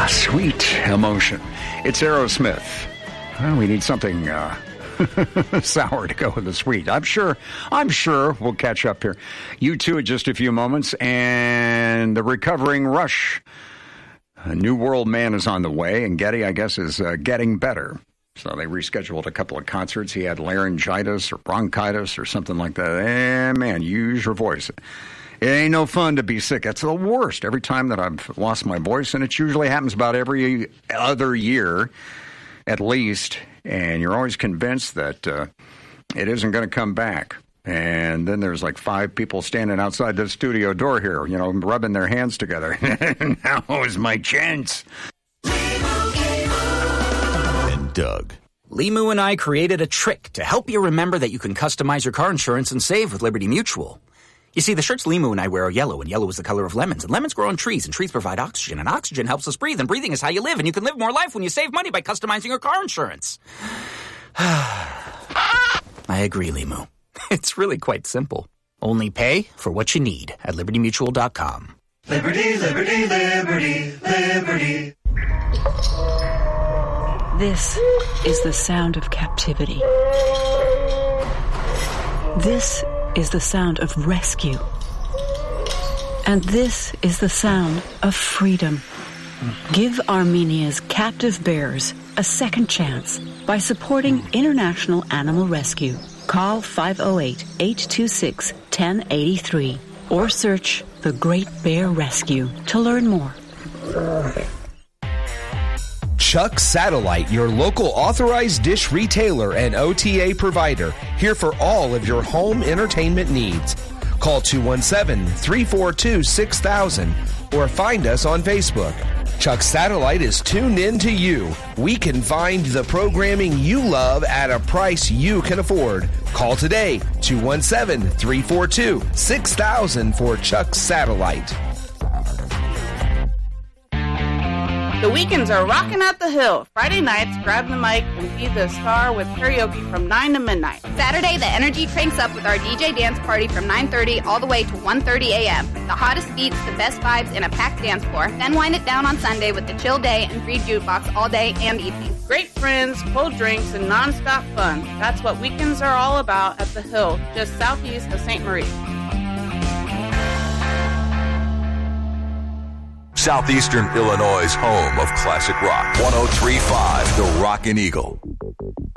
Sweet emotion. It's Aerosmith. Well, we need something sour to go with the sweet. I'm sure we'll catch up here. You two in just a few moments. And the recovering Rush. A New World Man is on the way, and Geddy, I guess, is getting better. So they rescheduled a couple of concerts. He had laryngitis or bronchitis or something like that. And man, use your voice. It ain't no fun to be sick. That's the worst. Every time that I've lost my voice, and it usually happens about every other year at least, and you're always convinced that it isn't going to come back. And then there's like 5 people standing outside the studio door here, rubbing their hands together. Now is my chance. And Doug. Limu and I created a trick to help you remember that you can customize your car insurance and save with Liberty Mutual. You see, the shirts Limu and I wear are yellow, and yellow is the color of lemons. And lemons grow on trees, and trees provide oxygen, and oxygen helps us breathe, and breathing is how you live, and you can live more life when you save money by customizing your car insurance. I agree, Limu. It's really quite simple. Only pay for what you need at LibertyMutual.com. Liberty, liberty, liberty, liberty. This is the sound of captivity. This is the sound of rescue. And this is the sound of freedom. Give Armenia's captive bears a second chance by supporting International Animal Rescue. Call 508-826-1083 or search The Great Bear Rescue to learn more. Chuck Satellite, your local authorized dish retailer and OTA provider, here for all of your home entertainment needs. Call 217-342-6000 or find us on Facebook. Chuck Satellite is tuned in to you. We can find the programming you love at a price you can afford. Call today, 217-342-6000 for Chuck Satellite. The weekends are rocking at the Hill. Friday nights, grab the mic and be the star with karaoke from 9 to midnight. Saturday, the energy cranks up with our DJ dance party from 9:30 all the way to 1:30 a.m. The hottest beats, the best vibes, and a packed dance floor. Then wind it down on Sunday with the chill day and free jukebox all day and evening. Great friends, cold drinks, and non-stop fun. That's what weekends are all about at the Hill, just southeast of St. Marie. Southeastern Illinois' home of classic rock. 103.5 The Rockin' Eagle.